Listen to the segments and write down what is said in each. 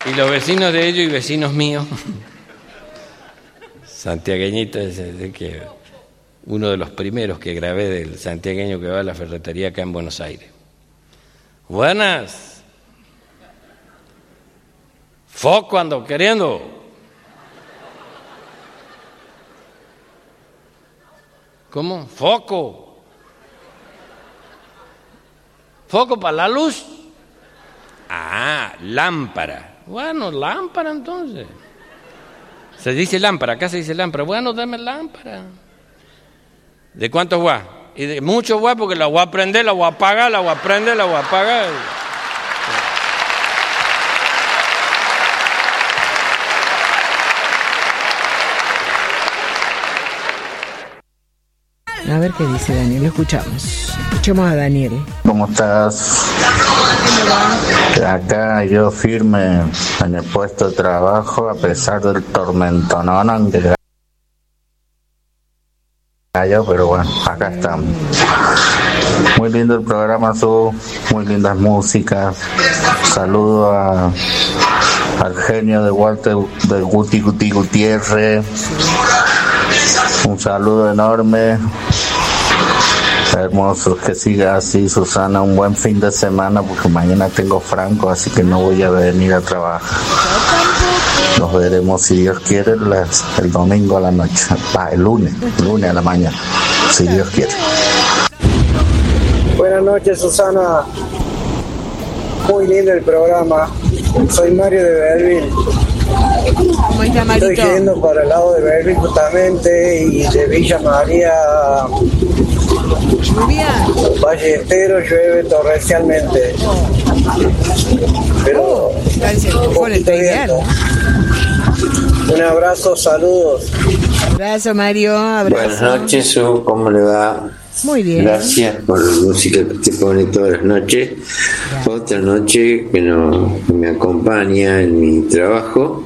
Y los vecinos de ellos y vecinos míos, santiagueñitos, es que uno de los primeros que grabé del santiagueño que va a la ferretería acá en Buenos Aires. Buenas. Foco ando queriendo. ¿Cómo? Foco. Foco para la luz. Ah, lámpara. Bueno, lámpara entonces. Se dice lámpara, acá se dice lámpara. Bueno, dame lámpara. ¿De cuántos watts? Y de muchos watts porque la voy a prender, la voy a apagar, la voy a prender, la voy a apagar. A ver qué dice Daniel, lo escuchamos. Escuchemos a Daniel. ¿Cómo estás? Acá yo firme en el puesto de trabajo a pesar del tormentonón que cayó, pero bueno, acá estamos. Muy lindo el programa, muy lindas músicas. Saludo al genio de Walter de Guti Gutiérrez. Un saludo enorme. Hermoso, que siga así, Susana. Un buen fin de semana porque mañana tengo franco, así que no voy a venir a trabajar. Nos veremos, si Dios quiere, el domingo a la noche. El lunes a la mañana, si Dios quiere. Buenas noches, Susana. Muy lindo el programa. Soy Mario de Berville. ¿Cómo está, Marito? Estoy yendo para el lado de Berville justamente y de Villa María. Ballesteros llueve torrencialmente. Pero un abrazo, saludos. Abrazo, Mario. Abrazo. Buenas noches, ¿cómo le va? Muy bien. Gracias por la música que te pone todas las noches. Gracias. Otra noche que me acompaña en mi trabajo.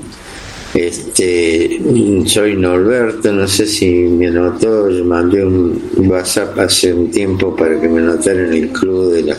Soy Norberto, no sé si me anotó, yo mandé un WhatsApp hace un tiempo para que me anotara en el club de las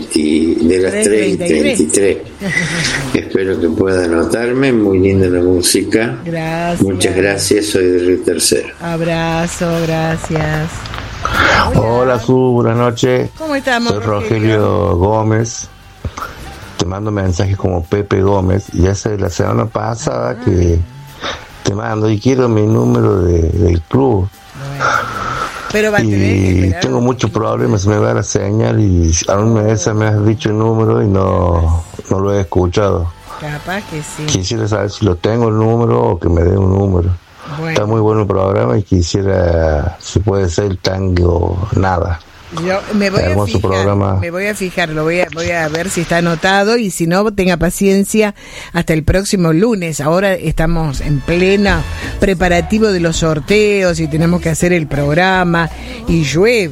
3:33. Espero que pueda anotarme, muy linda la música. Gracias. Muchas gracias, soy de Río Tercero. Abrazo, gracias. Hola, buenas noches. ¿Cómo estamos? Soy Rogelio Gómez. Te mando mensajes como Pepe Gómez, y hace la semana pasada que te mando y quiero mi número del club. Pero va a tener que esperar. Tengo muchos problemas, me va la señal y aún me has dicho el número y no lo he escuchado. Capaz que sí. Quisiera saber si lo tengo el número o que me dé un número. Bueno. Está muy bueno el programa y quisiera, si puede ser el tango, nada. Yo me voy a fijar, lo voy a ver si está anotado, y si no, tenga paciencia hasta el próximo lunes. Ahora estamos en plena preparativo de los sorteos y tenemos que hacer el programa, y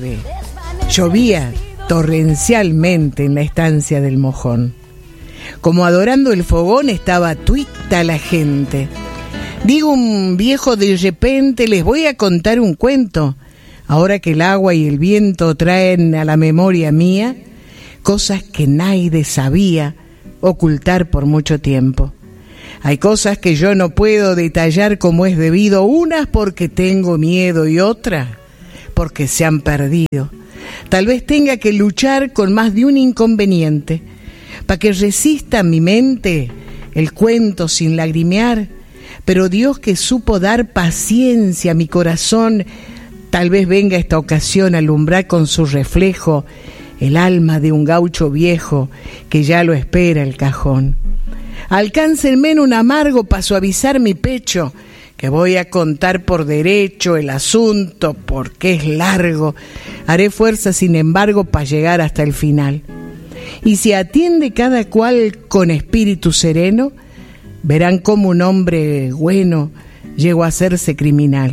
llovía torrencialmente en la estancia del Mojón. Como adorando el fogón estaba tuita la gente. Digo un viejo de repente, les voy a contar un cuento. Ahora que el agua y el viento traen a la memoria mía cosas que nadie sabía ocultar por mucho tiempo. Hay cosas que yo no puedo detallar como es debido, unas porque tengo miedo y otras porque se han perdido. Tal vez tenga que luchar con más de un inconveniente para que resista mi mente el cuento sin lagrimear, pero Dios, que supo dar paciencia a mi corazón, tal vez venga esta ocasión a alumbrar con su reflejo el alma de un gaucho viejo que ya lo espera el cajón. Alcáncenme en un amargo para suavizar mi pecho, que voy a contar por derecho el asunto porque es largo. Haré fuerza, sin embargo, para llegar hasta el final. Y si atiende cada cual con espíritu sereno, verán cómo un hombre bueno llegó a hacerse criminal.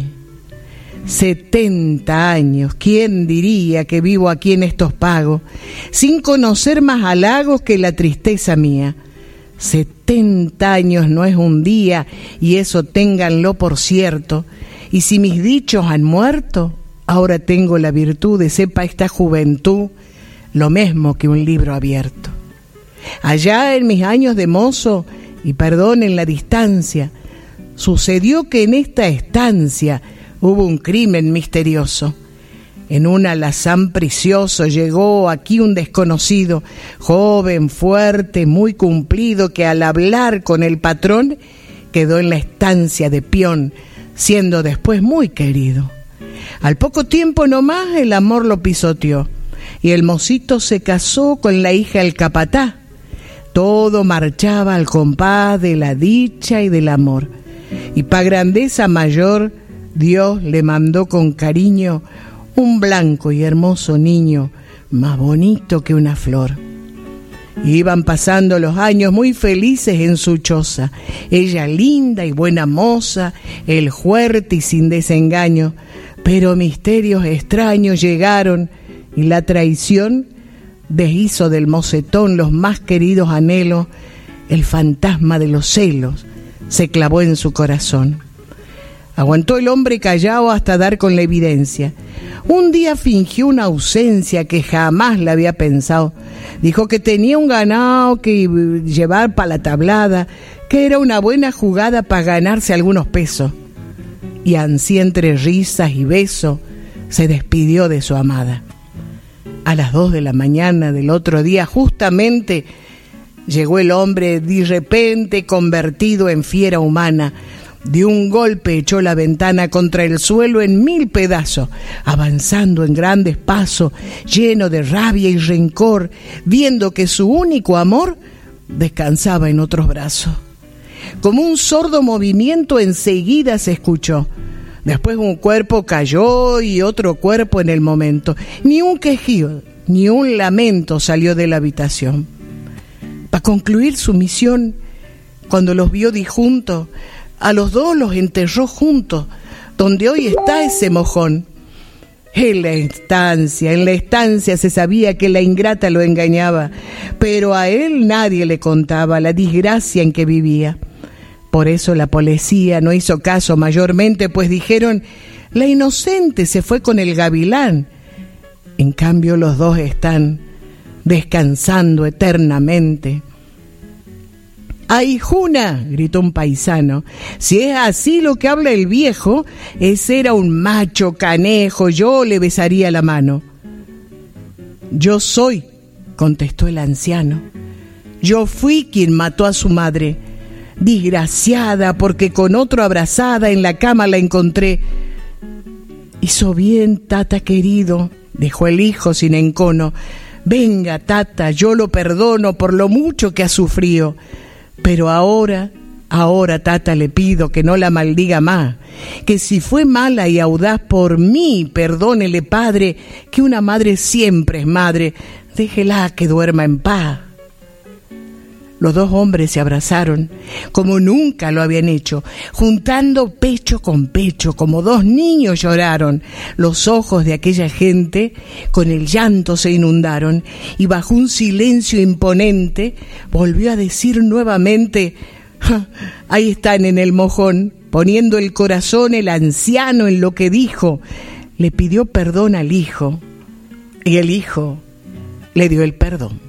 70 años, ¿quién diría que vivo aquí en estos pagos, sin conocer más halagos que la tristeza mía? 70 años no es un día, y eso ténganlo por cierto, y si mis dichos han muerto, ahora tengo la virtud de sepa esta juventud lo mismo que un libro abierto. Allá en mis años de mozo, y perdonen la distancia. Sucedió que en esta estancia hubo un crimen misterioso. En un alazán precioso llegó aquí un desconocido, joven, fuerte, muy cumplido, que al hablar con el patrón quedó en la estancia de peón, siendo después muy querido. Al poco tiempo nomás el amor lo pisoteó y el mocito se casó con la hija del capatá. Todo marchaba al compás de la dicha y del amor. Y pa' grandeza mayor, Dios le mandó con cariño un blanco y hermoso niño, más bonito que una flor. Iban pasando los años muy felices en su choza, ella linda y buena moza, él fuerte y sin desengaño, pero misterios extraños llegaron y la traición deshizo del mocetón los más queridos anhelos. El fantasma de los celos se clavó en su corazón. Aguantó el hombre callado hasta dar con la evidencia. Un día fingió una ausencia que jamás la había pensado. Dijo que tenía un ganado que llevar para la tablada, que era una buena jugada para ganarse algunos pesos. Y ansí entre risas y besos se despidió de su amada. A las 2 de la mañana del otro día, justamente, llegó el hombre de repente convertido en fiera humana. De un golpe echó la ventana contra el suelo en 1000 pedazos, avanzando en grandes pasos, lleno de rabia y rencor, viendo que su único amor descansaba en otros brazos. Como un sordo movimiento enseguida se escuchó. Después un cuerpo cayó y otro cuerpo en el momento. Ni un quejido, ni un lamento salió de la habitación. Para concluir su misión, cuando los vio disjuntos, a los dos los enterró juntos, donde hoy está ese mojón. En la estancia se sabía que la ingrata lo engañaba, pero a él nadie le contaba la desgracia en que vivía. Por eso la policía no hizo caso mayormente, pues dijeron, la inocente se fue con el gavilán. En cambio los dos están descansando eternamente. ¡Ay, Juna!, gritó un paisano. Si es así lo que habla el viejo, ese era un macho canejo, yo le besaría la mano. Yo soy, contestó el anciano. Yo fui quien mató a su madre. Desgraciada, porque con otro abrazada en la cama la encontré. Hizo bien, tata querido, dijo el hijo sin encono. Venga, tata, yo lo perdono por lo mucho que ha sufrido. Pero ahora, tata, le pido que no la maldiga más, que si fue mala y audaz por mí, perdónele, padre, que una madre siempre es madre, déjela que duerma en paz. Los dos hombres se abrazaron, como nunca lo habían hecho, juntando pecho con pecho, como dos niños lloraron. Los ojos de aquella gente con el llanto se inundaron, y bajo un silencio imponente volvió a decir nuevamente, ahí están en el mojón, poniendo el corazón el anciano en lo que dijo. Le pidió perdón al hijo, y el hijo le dio el perdón.